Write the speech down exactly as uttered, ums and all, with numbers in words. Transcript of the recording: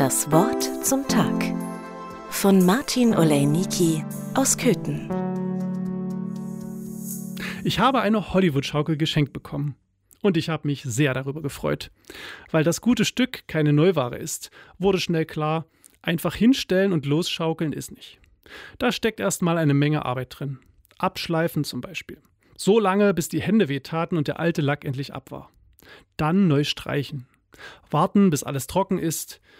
Das Wort zum Tag von Martin Olejniki aus Köthen. Ich habe eine Hollywood-Schaukel geschenkt bekommen. Und ich habe mich sehr darüber gefreut. Weil das gute Stück keine Neuware ist, wurde schnell klar, einfach hinstellen und losschaukeln ist nicht. Da steckt erstmal eine Menge Arbeit drin. Abschleifen zum Beispiel. So lange, bis die Hände wehtaten und der alte Lack endlich ab war. Dann neu streichen. Warten, bis alles trocken ist.